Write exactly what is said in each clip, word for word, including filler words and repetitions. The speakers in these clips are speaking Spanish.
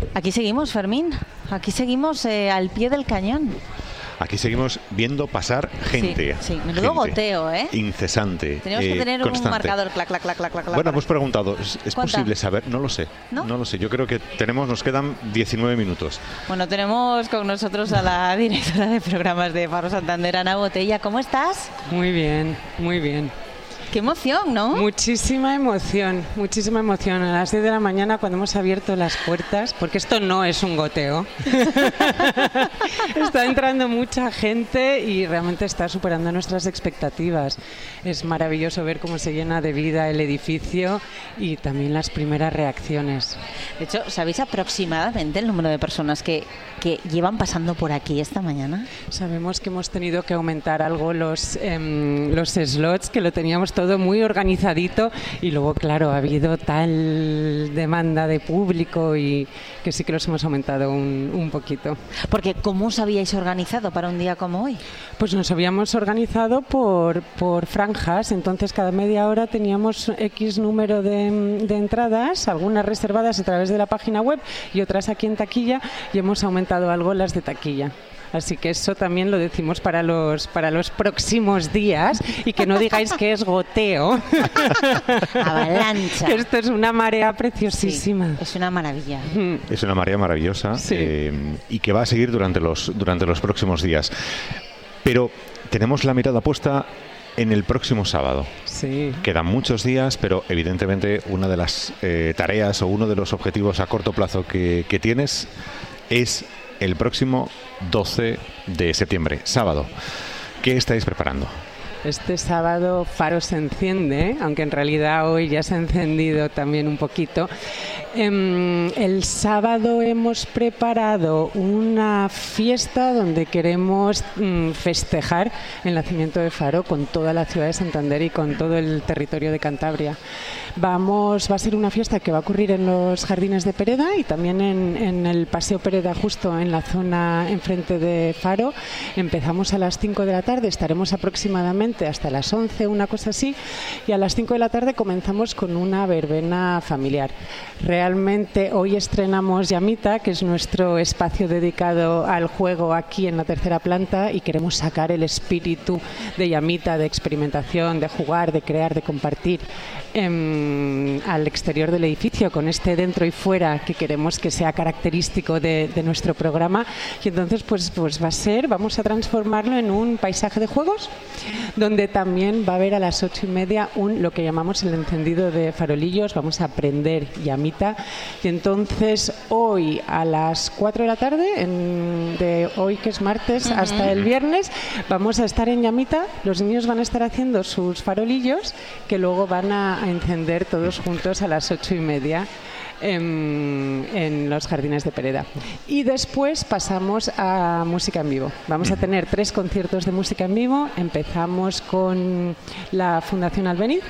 Aquí seguimos, Fermín. Aquí seguimos eh, al pie del cañón. Aquí seguimos viendo pasar gente. Sí, sí. Menudo gente. goteo, ¿eh? Incesante. Tenemos eh, que tener constante. un marcador, clac, clac, clac, clac, clac. Bueno, hemos preguntado, ¿es, es posible saber? No lo sé. ¿No? No lo sé. Yo creo que tenemos, nos quedan diecinueve minutos. Bueno, tenemos con nosotros a la directora de programas de Faro Santander, Ana Botella. ¿Cómo estás? Muy bien, muy bien. Qué emoción, ¿no? Muchísima emoción, muchísima emoción. A las diez de la mañana, cuando hemos abierto las puertas, porque esto no es un goteo, está entrando mucha gente y realmente está superando nuestras expectativas. Es maravilloso ver cómo se llena de vida el edificio y también las primeras reacciones. De hecho, ¿sabéis aproximadamente el número de personas que, que llevan pasando por aquí esta mañana? Sabemos que hemos tenido que aumentar algo los, eh, los slots, que lo teníamos todo muy organizadito y luego, claro, ha habido tal demanda de público y que sí que los hemos aumentado un, un poquito. Porque, ¿cómo os habíais organizado para un día como hoy? Pues nos habíamos organizado por, por franjas, entonces cada media hora teníamos X número de, de entradas, algunas reservadas a través de la página web y otras aquí en taquilla, y hemos aumentado algo las de taquilla. Así que eso también lo decimos para los para los próximos días y que no digáis que es goteo. Avalancha. Que esto es una marea preciosísima. Sí, es una maravilla. Es una marea maravillosa, sí. eh, y que va a seguir durante los, durante los próximos días. Pero tenemos la mirada puesta en el próximo sábado. Sí. Quedan muchos días, pero evidentemente una de las eh, tareas o uno de los objetivos a corto plazo que, que tienes es el próximo doce de septiembre, sábado. ¿Qué estáis preparando? Este sábado Faro se enciende, aunque en realidad hoy ya se ha encendido también un poquito. Eh, el sábado hemos preparado una fiesta donde queremos mm, festejar el nacimiento de Faro con toda la ciudad de Santander y con todo el territorio de Cantabria. Vamos, va a ser una fiesta que va a ocurrir en los jardines de Pereda y también en, en el Paseo Pereda, justo en la zona enfrente de Faro. Empezamos a las cinco de la tarde, estaremos aproximadamente hasta las once, una cosa así, y a las cinco de la tarde comenzamos con una verbena familiar. Realmente hoy estrenamos Llamita, que es nuestro espacio dedicado al juego aquí en la tercera planta, y queremos sacar el espíritu de Llamita, de experimentación, de jugar, de crear, de compartir eh, al exterior del edificio, con este dentro y fuera que queremos que sea característico de, de nuestro programa. Y entonces pues, pues va a ser, vamos a transformarlo en un paisaje de juegos, donde también va a haber a las ocho y media un, lo que llamamos el encendido de farolillos. Vamos a aprender Llamita, y entonces hoy a las cuatro de la tarde, en, de hoy que es martes, uh-huh, hasta el viernes, vamos a estar en Llamita. Los niños van a estar haciendo sus farolillos que luego van a, a encender todos juntos a las ocho y media En, en los jardines de Pereda. Y después pasamos a música en vivo. Vamos a tener tres conciertos de música en vivo. Empezamos con la Fundación Albéniz,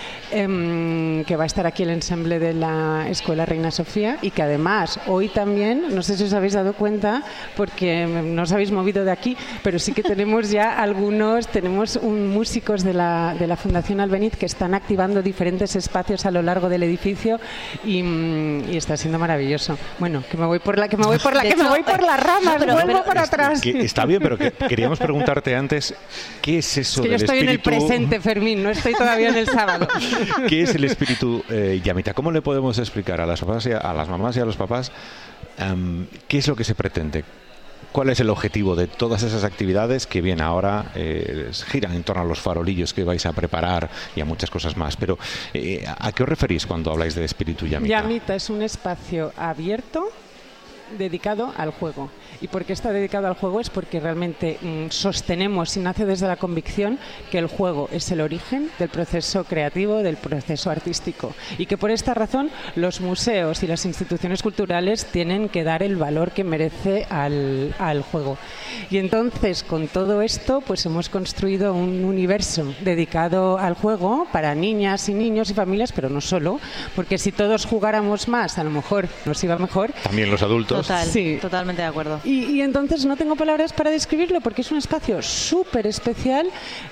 eh, que va a estar aquí el ensamble de la Escuela Reina Sofía, y que además hoy también, no sé si os habéis dado cuenta porque no os habéis movido de aquí, pero sí que tenemos ya algunos, tenemos un, músicos de la, de la Fundación Albéniz que están activando diferentes espacios a lo largo del edificio y, y está siendo maravilloso. Bueno, que me voy por la que me voy por la que hecho, me voy por las ramas, pero, vuelvo pero, para atrás. Que está bien, pero que queríamos preguntarte antes, ¿qué es eso es que del yo estoy espíritu? En el presente, Fermín, no estoy todavía en el sábado. ¿Qué es el espíritu eh, Llamita? ¿Cómo le podemos explicar a las papás y a, a las mamás y a los papás um, qué es lo que se pretende? ¿Cuál es el objetivo de todas esas actividades que bien ahora eh, giran en torno a los farolillos que vais a preparar y a muchas cosas más? Pero eh, ¿a qué os referís cuando habláis de espíritu Llamita? Llamita es un espacio abierto dedicado al juego. ¿Y por qué está dedicado al juego? Es porque realmente mmm, sostenemos y nace desde la convicción que el juego es el origen del proceso creativo, del proceso artístico, y que por esta razón los museos y las instituciones culturales tienen que dar el valor que merece al, al juego. Y entonces, con todo esto, pues hemos construido un universo dedicado al juego para niñas y niños y familias, pero no solo, porque si todos jugáramos más, a lo mejor nos iba mejor. También los adultos. juntos. Total, Sí. totalmente de acuerdo. Y, y entonces no tengo palabras para describirlo porque es un espacio súper especial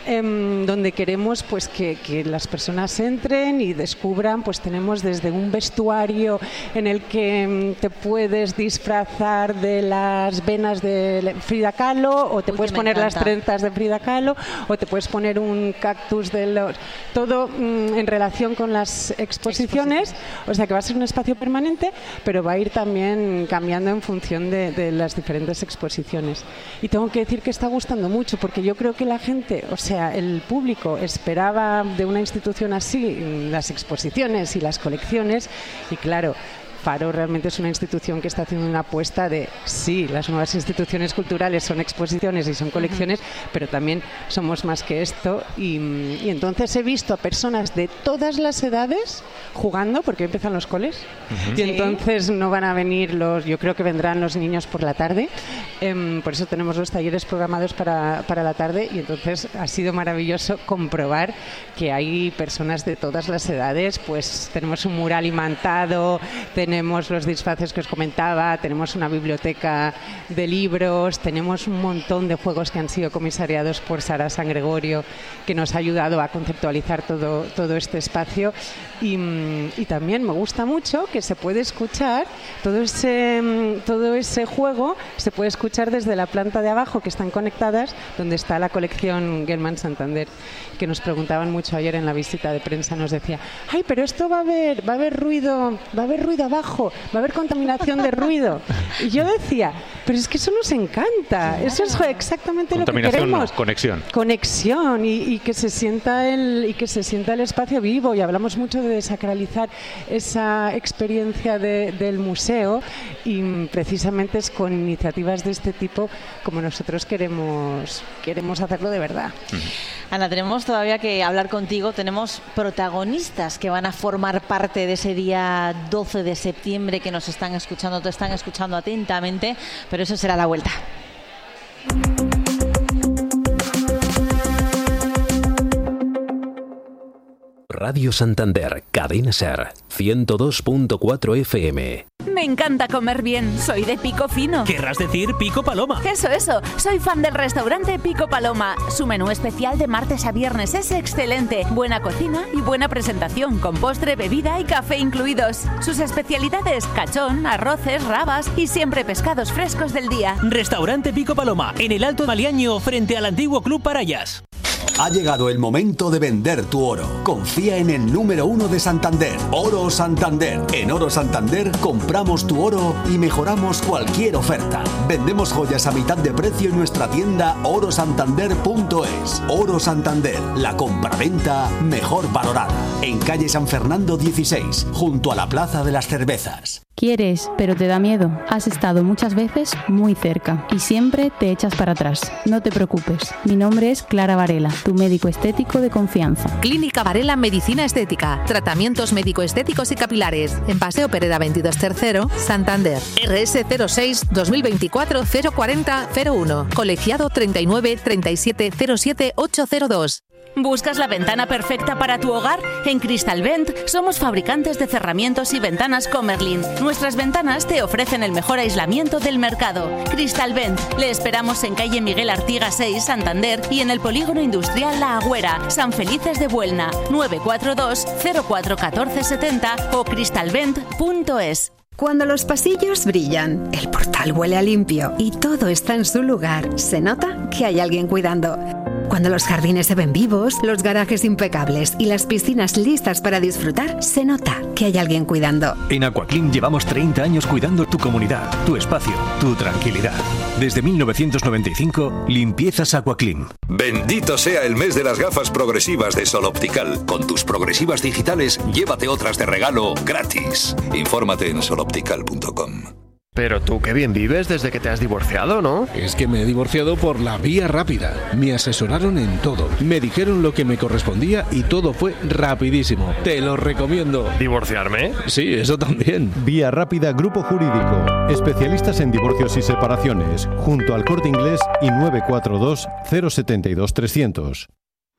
eh, donde queremos pues que, que las personas entren y descubran, pues tenemos desde un vestuario en el que te puedes disfrazar de las venas de Frida Kahlo o te Uy, puedes que me poner las encanta. trenzas de Frida Kahlo o te puedes poner un cactus de los... Todo mm, en relación con las exposiciones, o sea que va a ser un espacio permanente, pero va a ir también cambiando en función de, de las diferentes exposiciones. Y tengo que decir que está gustando mucho porque yo creo que la gente, o sea, el público esperaba de una institución así las exposiciones y las colecciones y claro, Faro realmente es una institución que está haciendo una apuesta de, sí, las nuevas instituciones culturales son exposiciones y son colecciones, uh-huh. pero también somos más que esto. Y, y entonces he visto a personas de todas las edades jugando, porque empiezan los coles, uh-huh. y sí. entonces no van a venir los, yo creo que vendrán los niños por la tarde, um, por eso tenemos los talleres programados para, para la tarde, y entonces ha sido maravilloso comprobar que hay personas de todas las edades, pues tenemos un mural imantado, tenemos los disfraces que os comentaba, tenemos una biblioteca de libros, tenemos un montón de juegos que han sido comisariados por Sara San Gregorio, que nos ha ayudado a conceptualizar todo, todo este espacio. Y, y también me gusta mucho que se puede escuchar, todo ese, todo ese juego se puede escuchar desde la planta de abajo, que están conectadas, donde está la colección Gelman Santander, que nos preguntaban mucho ayer en la visita de prensa, nos decía, ay, pero esto va a haber, va a haber ruido, va a haber ruido abajo, va a haber contaminación de ruido. Y yo decía, pero es que eso nos encanta, eso es exactamente lo que queremos. No, conexión. Conexión y, y que se sienta el y que se sienta el espacio vivo, y hablamos mucho de desacralizar esa experiencia de, del museo, y precisamente es con iniciativas de este tipo como nosotros queremos queremos hacerlo de verdad. Ana, tenemos todavía que hablar contigo, tenemos protagonistas que van a formar parte de ese día doce de septiembre que nos están escuchando, te están escuchando atentamente, pero eso será la vuelta. Radio Santander, Cadena Ser, ciento dos punto cuatro F M. Me encanta comer bien, soy de Pico Fino. ¿Querrás decir Pico Paloma? Eso, eso, soy fan del restaurante Pico Paloma. Su menú especial de martes a viernes es excelente. Buena cocina y buena presentación, con postre, bebida y café incluidos. Sus especialidades, cachón, arroces, rabas y siempre pescados frescos del día. Restaurante Pico Paloma, en el Alto Maliaño, frente al antiguo Club Parayas. Ha llegado el momento de vender tu oro. Confía en el número uno de Santander, Oro Santander. En Oro Santander compramos tu oro y mejoramos cualquier oferta. Vendemos joyas a mitad de precio en nuestra tienda oro santander punto es. Oro Santander, la compraventa mejor valorada. En calle San Fernando dieciséis, junto a la Plaza de las Cervezas. Quieres, pero te da miedo. Has estado muchas veces muy cerca y siempre te echas para atrás. No te preocupes. Mi nombre es Clara Varela, tu médico estético de confianza. Clínica Varela Medicina Estética. Tratamientos médico-estéticos y capilares. En Paseo Pereda veintidós Tercero, Santander. R S cero seis dos mil veinticuatro cero cuarenta cero uno. Colegiado treinta y nueve treinta y siete cero siete ocho cero dos. ¿Buscas la ventana perfecta para tu hogar? En Cristalvent somos fabricantes de cerramientos y ventanas Comerlin. Nuestras ventanas te ofrecen el mejor aislamiento del mercado. Cristalvent. Le esperamos en calle Miguel Artigas seis, Santander, y en el polígono industrial La Agüera, San Felices de Buelna. nueve cuatro dos cero cuatro uno cuatro siete cero o cristalvent punto es. Cuando los pasillos brillan, el portal huele a limpio y todo está en su lugar, se nota que hay alguien cuidando. Cuando los jardines se ven vivos, los garajes impecables y las piscinas listas para disfrutar, se nota que hay alguien cuidando. En Aquaclean llevamos treinta años cuidando tu comunidad, tu espacio, tu tranquilidad. Desde mil novecientos noventa y cinco, limpiezas Aquaclean. Bendito sea el mes de las gafas progresivas de Sol Optical. Con tus progresivas digitales, llévate otras de regalo gratis. Infórmate en sol optical punto com. Pero tú qué bien vives desde que te has divorciado, ¿no? Es que me he divorciado por la vía rápida. Me asesoraron en todo. Me dijeron lo que me correspondía y todo fue rapidísimo. Te lo recomiendo. ¿Divorciarme? Sí, eso también. Vía Rápida Grupo Jurídico. Especialistas en divorcios y separaciones. Junto al Corte Inglés y nueve cuatro dos cero siete dos tres cero cero.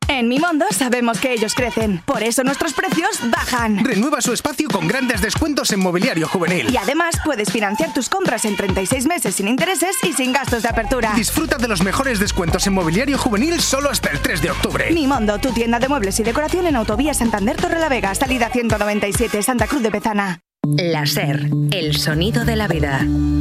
En Mimondo sabemos que ellos crecen, por eso nuestros precios bajan. Renueva su espacio con grandes descuentos en mobiliario juvenil. Y además puedes financiar tus compras en treinta y seis meses sin intereses y sin gastos de apertura. Disfruta de los mejores descuentos en mobiliario juvenil solo hasta el tres de octubre. Mimondo, tu tienda de muebles y decoración en Autovía Santander Torrelavega, salida ciento noventa y siete, Santa Cruz de Bezana. La SER, el sonido de la vida.